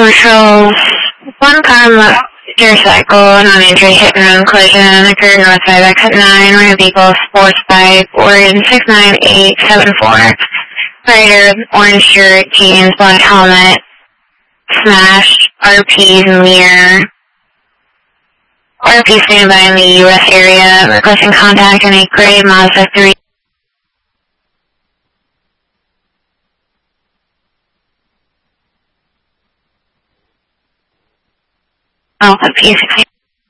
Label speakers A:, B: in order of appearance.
A: Marshals. One car motorcycle non-injury hit and run collision occurred north side of exit 9, where a vehicle sports bike, Oregon 69874. Rider, orange shirt, jeans, black helmet, smashed RP's mirror. RP standing by in the U.S. area, requesting contact in a gray Mazda 3. Alpha P16.